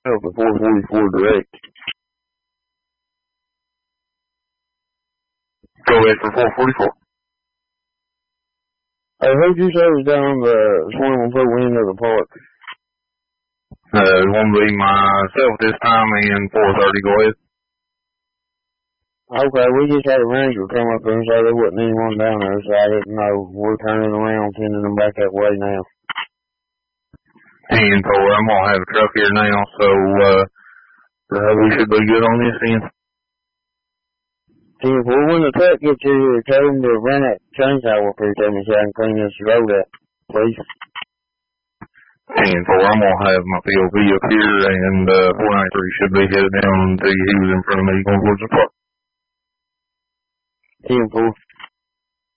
the 444 direct. Go ahead for 444. Hey, who'd you say was down on the swimming pool end of the park? It won't be myself this time and 430. Go ahead. Okay, we just had a ranger come up there and say there wasn't anyone down there, so I didn't know. We're turning around, sending them back that way now. 10-4, I'm gonna have a truck here now, so we should be good on this end. 10-4, when the truck gets here, tell them to run that chainsaw up here to me so I can clean this road up, please. 10-4, I'm gonna have my POV up here, and 493 should be headed down to he was in front of me going towards the park. 10-4.